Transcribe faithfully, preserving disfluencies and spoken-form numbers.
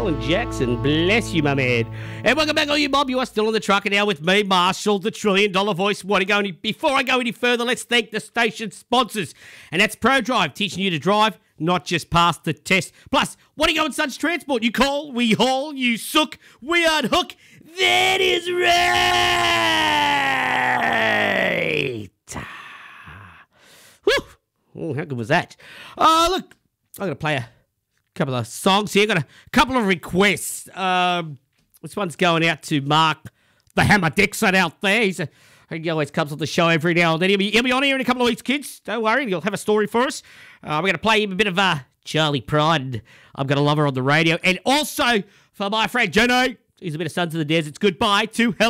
Alan Jackson. Bless you, my man. And welcome back, all you mob. You are still on the truck and now with me, Marshall, the trillion dollar voice. Want to go any, before I go any further, let's thank the station sponsors. And that's ProDrive, teaching you to drive, not just pass the test. Plus, what do you go in such transport? You call, we haul, you sook, we unhook. That is right. Whew. Oh, how good was that? Oh, look, I'm going to play a couple of songs here. Got a couple of requests. Um, this one's going out to Mark, the Hammer Dixon out there. He's a, he always comes on the show every now and then. He'll be, he'll be on here in a couple of weeks, kids. Don't worry, he'll have a story for us. Uh, we're going to play him a bit of uh, Charlie Pride. I'm going to love her on the radio. And also for my friend Jono, he's a bit of Sons of the Deserts. Goodbye to Hell.